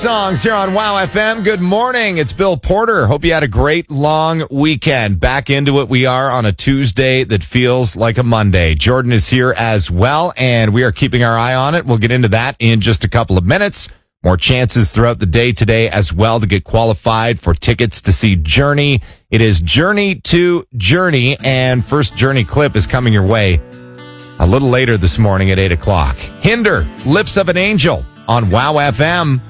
Songs here on Wow FM. Good morning. It's Bill Porter. Hope you had a great long weekend. Back into it we are on a Tuesday that feels like a Monday. Jordan is here as well, and we are keeping our eye on it. We'll get into that in just a couple of minutes. More chances throughout the day today as well to get qualified for tickets to see Journey. It is Journey to Journey, and first Journey clip is coming your way a little later this morning at 8 o'clock. Hinder, Lips of an Angel on Wow FM.